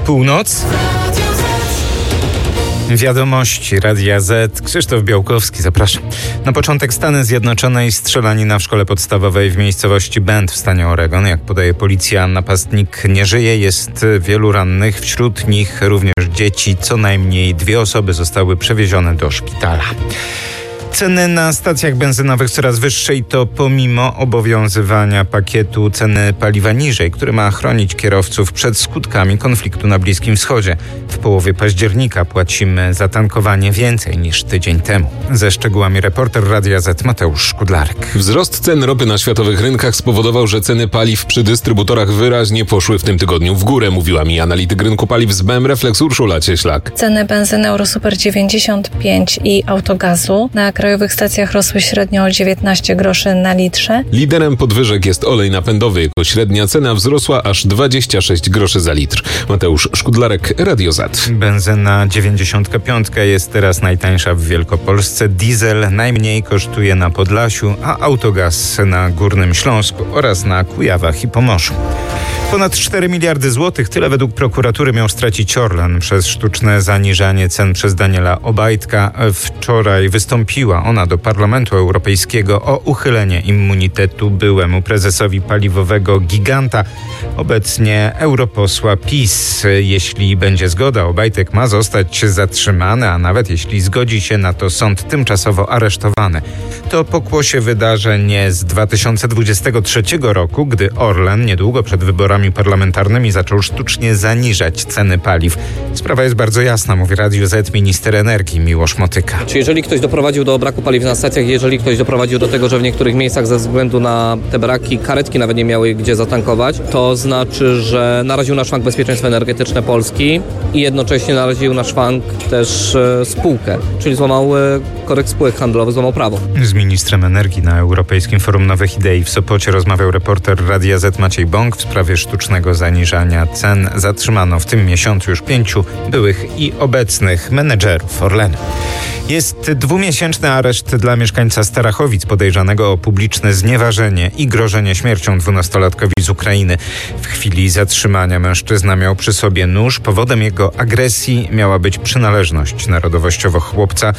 Północ. Wiadomości Radia Z. Krzysztof Białkowski, zapraszam. Na początek Stany Zjednoczone i strzelanina w szkole podstawowej w miejscowości Bend w stanie Oregon. Jak podaje policja, napastnik nie żyje, jest wielu rannych, wśród nich również dzieci. Co najmniej 2 osoby zostały przewiezione do szpitala. Ceny na stacjach benzynowych coraz wyższe i to pomimo obowiązywania pakietu ceny paliwa niżej, który ma chronić kierowców przed skutkami konfliktu na Bliskim Wschodzie. W połowie października płacimy za tankowanie więcej niż tydzień temu. Ze szczegółami reporter Radia Z Mateusz Szkudlarek. Wzrost cen ropy na światowych rynkach spowodował, że ceny paliw przy dystrybutorach wyraźnie poszły w tym tygodniu w górę, mówiła mi analityk rynku paliw z BM Reflex Urszula Cieślak. Ceny benzyny Eurosuper 95 i autogazu na krajowych stacjach rosły średnio o 19 groszy na litrze. Liderem podwyżek jest olej napędowy. Jego średnia cena wzrosła aż 26 groszy za litr. Mateusz Szkudlarek, Radio Z. Benzyna 95 jest teraz najtańsza w Wielkopolsce. Diesel najmniej kosztuje na Podlasiu, a autogaz na Górnym Śląsku oraz na Kujawach i Pomorzu. Ponad 4 miliardy złotych, tyle według prokuratury miał stracić Orlen przez sztuczne zaniżanie cen przez Daniela Obajtka. Wczoraj wystąpiła ona do Parlamentu Europejskiego o uchylenie immunitetu byłemu prezesowi paliwowego giganta, obecnie europosła PiS. Jeśli będzie zgoda, Obajtek ma zostać zatrzymany, a nawet jeśli zgodzi się na to sąd tymczasowo aresztowany. To pokłosie wydarzeń z 2023 roku, gdy Orlen niedługo przed wyborami parlamentarnymi zaczął sztucznie zaniżać ceny paliw. Sprawa jest bardzo jasna, mówi Radiu Z minister energii Miłosz Motyka. Czy jeżeli ktoś doprowadził do braku paliw na stacjach, jeżeli ktoś doprowadził do tego, że w niektórych miejscach ze względu na te braki karetki nawet nie miały gdzie zatankować, to znaczy, że naraził na szwank bezpieczeństwo energetyczne Polski i jednocześnie naraził na szwank też spółkę, czyli złamał kodeks spółek handlowych, złamał prawo. Z ministrem energii na Europejskim Forum Nowych Idei w Sopocie rozmawiał reporter Radia Z Maciej Bąk. W sprawie sztucznego zaniżania cen zatrzymano w tym miesiącu już 5 byłych i obecnych menedżerów Orlenu. Jest 2-miesięczny areszt dla mieszkańca Starachowic podejrzanego o publiczne znieważenie i grożenie śmiercią 12-latkowi z Ukrainy. W chwili zatrzymania mężczyzna miał przy sobie nóż. Powodem jego agresji miała być przynależność narodowościowo chłopca.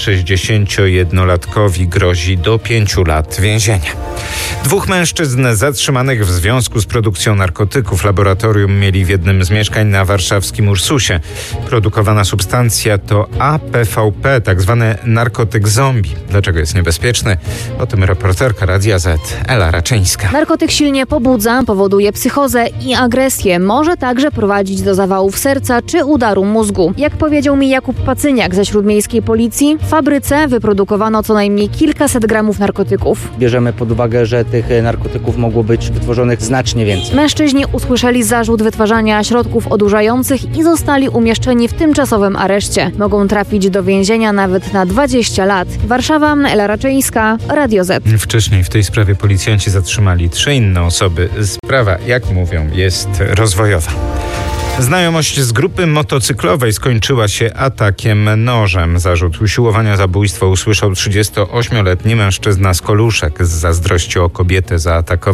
61-latkowi grozi do 5 lat więzienia. 2 mężczyzn zatrzymanych w związku z produkcją narkotyków laboratorium mieli w jednym z mieszkań na warszawskim Ursusie. Produkowana substancja to APVP, tak zwany narkotyk zombie. Dlaczego jest niebezpieczny? O tym reporterka Radia Z Ela Raczyńska. Narkotyk silnie pobudza, powoduje psychozę i agresję. Może także prowadzić do zawałów serca czy udaru mózgu. Jak powiedział mi Jakub Pacyniak ze śródmiejskiej policji, w fabryce wyprodukowano co najmniej kilkaset gramów narkotyków. Bierzemy pod uwagę, że tych narkotyków mogło być wytworzonych znacznie więcej. Mężczyźni usłyszeli zarzut wytwarzania środków odurzających i zostali umieszczeni w tymczasowym areszcie. Mogą trafić do więzienia nawet na 20 lat. Warszawa, Ela Raczyńska, Radio Z. Wcześniej w tej sprawie policjanci zatrzymali 3 inne osoby. Sprawa, jak mówią, jest rozwojowa. Znajomość z grupy motocyklowej skończyła się atakiem nożem. Zarzut usiłowania zabójstwa usłyszał 38-letni mężczyzna z Koluszek. Z zazdrości o kobietę zaatakował